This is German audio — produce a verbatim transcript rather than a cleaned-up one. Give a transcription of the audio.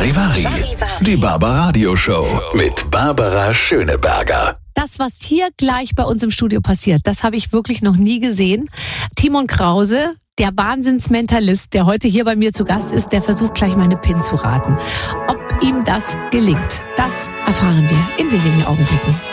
Charivari, die Barbaradio Show mit Barbara Schöneberger. Das, was hier gleich bei uns im Studio passiert, das habe ich wirklich noch nie gesehen. Timon Krause, der Wahnsinnsmentalist, der heute hier bei mir zu Gast ist, der versucht gleich meine P I N zu raten. Ob ihm das gelingt, das erfahren wir in wenigen Augenblicken.